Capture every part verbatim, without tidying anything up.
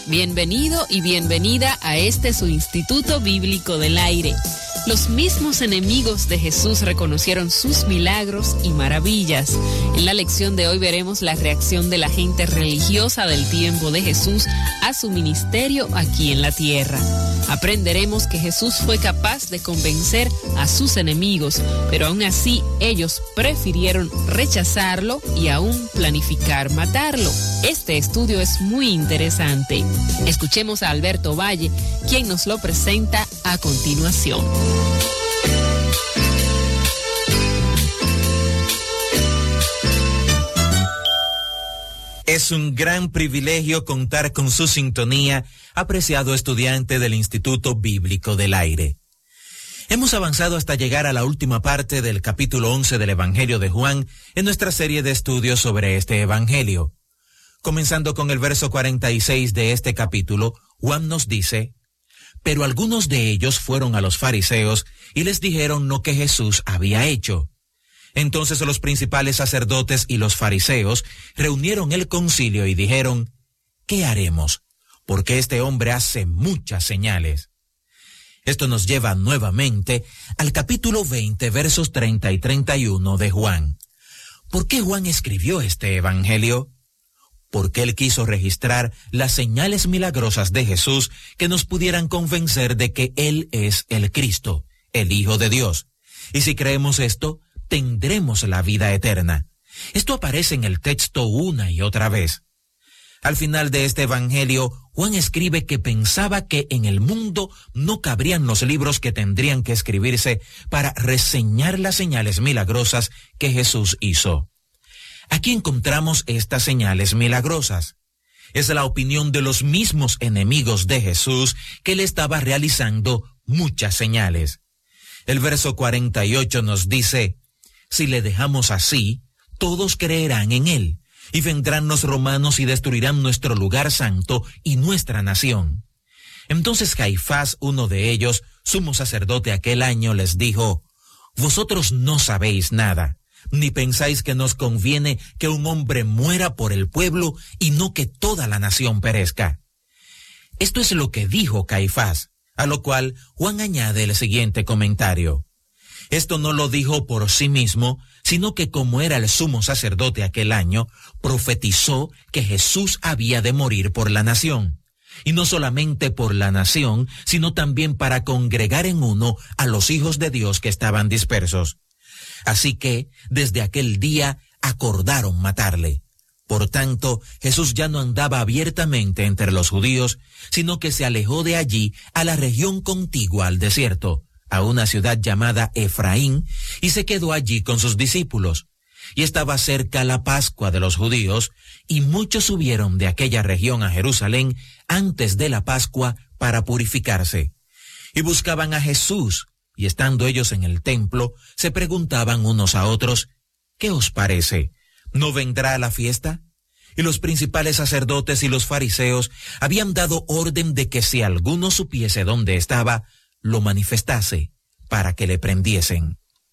Bienvenido y bienvenida a este su Instituto Bíblico del Aire. Los mismos enemigos de Jesús reconocieron sus milagros y maravillas. En la lección de hoy veremos la reacción de la gente religiosa del tiempo de Jesús a su ministerio aquí en la tierra. Aprenderemos que Jesús fue capaz de convencer a sus enemigos, pero aún así ellos prefirieron rechazarlo y aún planificar matarlo. Este estudio es muy interesante. Escuchemos a Alberto Valle, quien nos lo presenta a continuación. Es un gran privilegio contar con su sintonía, apreciado estudiante del Instituto Bíblico del Aire. Hemos avanzado hasta llegar a la última parte del capítulo once del Evangelio de Juan en nuestra serie de estudios sobre este Evangelio. Comenzando con el verso cuarenta y seis de este capítulo, Juan nos dice: pero algunos de ellos fueron a los fariseos y les dijeron lo que Jesús había hecho. Entonces los principales sacerdotes y los fariseos reunieron el concilio y dijeron: ¿qué haremos? Porque este hombre hace muchas señales. Esto nos lleva nuevamente al capítulo veinte, versos treinta y treinta y uno de Juan. ¿Por qué Juan escribió este evangelio? Porque él quiso registrar las señales milagrosas de Jesús que nos pudieran convencer de que él es el Cristo, el Hijo de Dios. Y si creemos esto, tendremos la vida eterna. Esto aparece en el texto una y otra vez. Al final de este evangelio, Juan escribe que pensaba que en el mundo no cabrían los libros que tendrían que escribirse para reseñar las señales milagrosas que Jesús hizo. Aquí encontramos estas señales milagrosas. Es la opinión de los mismos enemigos de Jesús que le estaba realizando muchas señales. El verso cuarenta y ocho nos dice: si le dejamos así, todos creerán en él, y vendrán los romanos y destruirán nuestro lugar santo y nuestra nación. Entonces Caifás, uno de ellos, sumo sacerdote aquel año, les dijo: vosotros no sabéis nada, ni pensáis que nos conviene que un hombre muera por el pueblo y no que toda la nación perezca. Esto es lo que dijo Caifás, a lo cual Juan añade el siguiente comentario: esto no lo dijo por sí mismo, sino que como era el sumo sacerdote aquel año, profetizó que Jesús había de morir por la nación. Y no solamente por la nación, sino también para congregar en uno a los hijos de Dios que estaban dispersos. Así que, desde aquel día, acordaron matarle. Por tanto, Jesús ya no andaba abiertamente entre los judíos, sino que se alejó de allí a la región contigua al desierto, a una ciudad llamada Efraín, y se quedó allí con sus discípulos. Y estaba cerca la Pascua de los judíos, y muchos subieron de aquella región a Jerusalén antes de la Pascua para purificarse. Y buscaban a Jesús, y estando ellos en el templo, se preguntaban unos a otros: ¿qué os parece? ¿No vendrá a la fiesta? Y los principales sacerdotes y los fariseos habían dado orden de que si alguno supiese dónde estaba, lo manifestase, para que le prendiesen.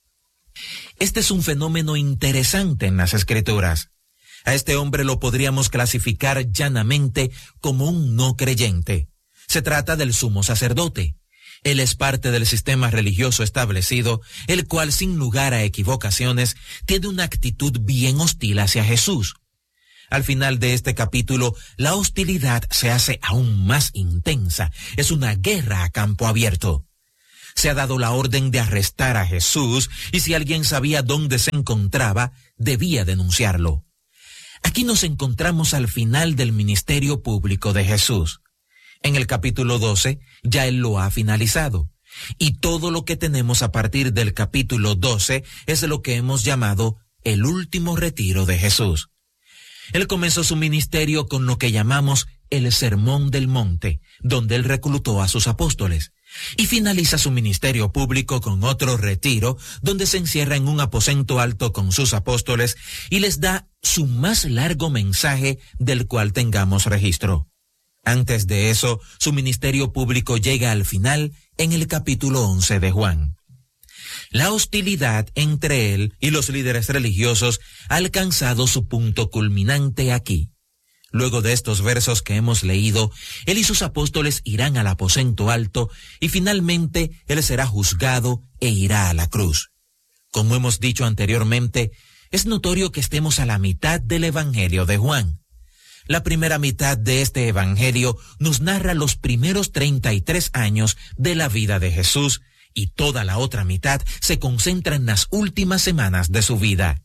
Este es un fenómeno interesante en las Escrituras. A este hombre lo podríamos clasificar llanamente como un no creyente. Se trata del sumo sacerdote. Él es parte del sistema religioso establecido, el cual, sin lugar a equivocaciones, tiene una actitud bien hostil hacia Jesús. Al final de este capítulo, la hostilidad se hace aún más intensa. Es una guerra a campo abierto. Se ha dado la orden de arrestar a Jesús, y si alguien sabía dónde se encontraba, debía denunciarlo. Aquí nos encontramos al final del ministerio público de Jesús. En el capítulo doce, ya él lo ha finalizado. Y todo lo que tenemos a partir del capítulo doce es lo que hemos llamado el último retiro de Jesús. Él comenzó su ministerio con lo que llamamos el Sermón del Monte, donde él reclutó a sus apóstoles, y finaliza su ministerio público con otro retiro, donde se encierra en un aposento alto con sus apóstoles y les da su más largo mensaje del cual tengamos registro. Antes de eso, su ministerio público llega al final en el capítulo once de Juan. La hostilidad entre él y los líderes religiosos ha alcanzado su punto culminante aquí. Luego de estos versos que hemos leído, él y sus apóstoles irán al aposento alto y finalmente él será juzgado e irá a la cruz. Como hemos dicho anteriormente, es notorio que estemos a la mitad del Evangelio de Juan. La primera mitad de este Evangelio nos narra los primeros treinta y tres años de la vida de Jesús y toda la otra mitad se concentra en las últimas semanas de su vida.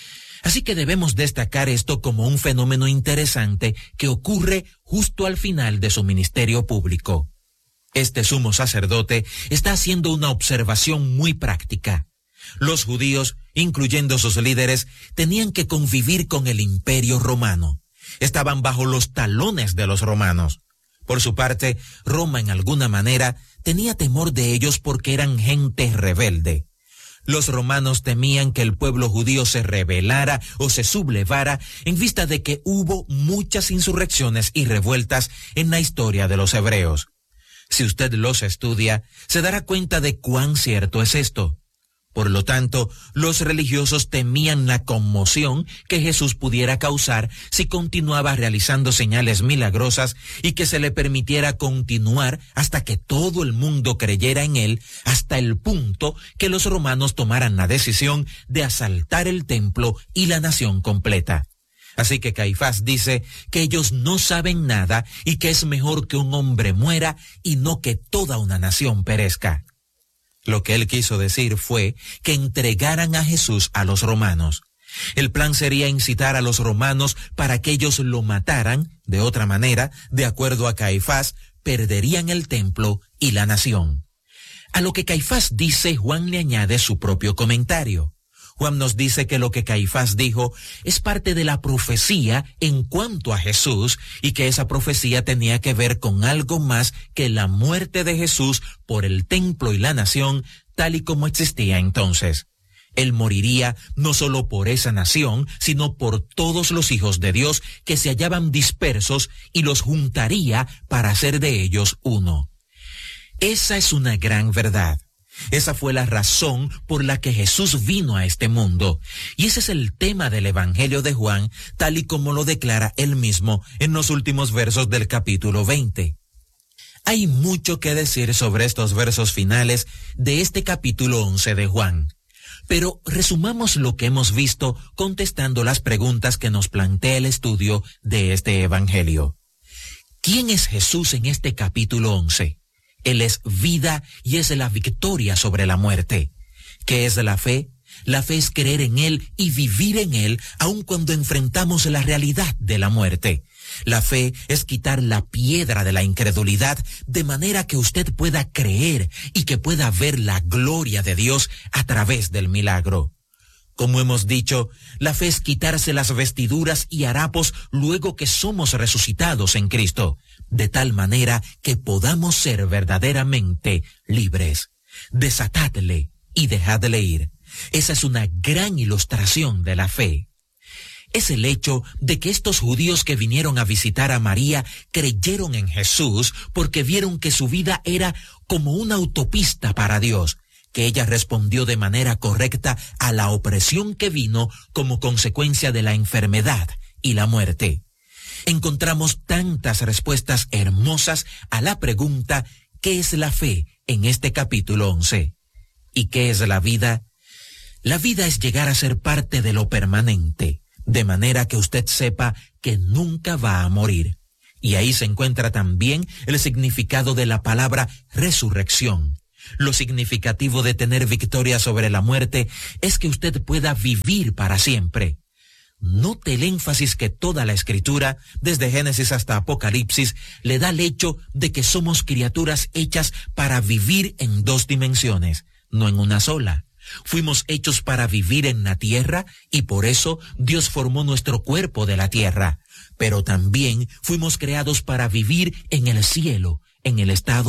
Así que debemos destacar esto como un fenómeno interesante que ocurre justo al final de su ministerio público. Este sumo sacerdote está haciendo una observación muy práctica. Los judíos, incluyendo sus líderes, tenían que convivir con el imperio romano. Estaban bajo los talones de los romanos. Por su parte, Roma en alguna manera tenía temor de ellos porque eran gente rebelde. Los romanos temían que el pueblo judío se rebelara o se sublevara en vista de que hubo muchas insurrecciones y revueltas en la historia de los hebreos. Si usted los estudia, se dará cuenta de cuán cierto es esto. Por lo tanto, los religiosos temían la conmoción que Jesús pudiera causar si continuaba realizando señales milagrosas y que se le permitiera continuar hasta que todo el mundo creyera en él, hasta el punto que los romanos tomaran la decisión de asaltar el templo y la nación completa. Así que Caifás dice que ellos no saben nada y que es mejor que un hombre muera y no que toda una nación perezca. Lo que él quiso decir fue que entregaran a Jesús a los romanos. El plan sería incitar a los romanos para que ellos lo mataran. De otra manera, de acuerdo a Caifás, perderían el templo y la nación. A lo que Caifás dice, Juan le añade su propio comentario. Juan nos dice que lo que Caifás dijo es parte de la profecía en cuanto a Jesús y que esa profecía tenía que ver con algo más que la muerte de Jesús por el templo y la nación tal y como existía entonces. Él moriría no solo por esa nación, sino por todos los hijos de Dios que se hallaban dispersos y los juntaría para hacer de ellos uno. Esa es una gran verdad. Esa fue la razón por la que Jesús vino a este mundo. Y ese es el tema del Evangelio de Juan, tal y como lo declara él mismo en los últimos versos del capítulo veinte. Hay mucho que decir sobre estos versos finales de este capítulo once de Juan. Pero resumamos lo que hemos visto contestando las preguntas que nos plantea el estudio de este Evangelio. ¿Quién es Jesús en este capítulo once? Él es vida y es la victoria sobre la muerte. ¿Qué es la fe? La fe es creer en Él y vivir en Él aun cuando enfrentamos la realidad de la muerte. La fe es quitar la piedra de la incredulidad de manera que usted pueda creer y que pueda ver la gloria de Dios a través del milagro. Como hemos dicho, la fe es quitarse las vestiduras y harapos luego que somos resucitados en Cristo, de tal manera que podamos ser verdaderamente libres. Desatadle y dejadle ir. Esa es una gran ilustración de la fe. Es el hecho de que estos judíos que vinieron a visitar a María creyeron en Jesús porque vieron que su vida era como una autopista para Dios, que ella respondió de manera correcta a la opresión que vino como consecuencia de la enfermedad y la muerte. Encontramos tantas respuestas hermosas a la pregunta ¿qué es la fe? En este capítulo once. ¿Y qué es la vida? La vida es llegar a ser parte de lo permanente, de manera que usted sepa que nunca va a morir. Y ahí se encuentra también el significado de la palabra resurrección. Lo significativo de tener victoria sobre la muerte es que usted pueda vivir para siempre. Note el énfasis que toda la Escritura, desde Génesis hasta Apocalipsis, le da al hecho de que somos criaturas hechas para vivir en dos dimensiones, no en una sola. Fuimos hechos para vivir en la tierra y por eso Dios formó nuestro cuerpo de la tierra. Pero también fuimos creados para vivir en el cielo, en el estado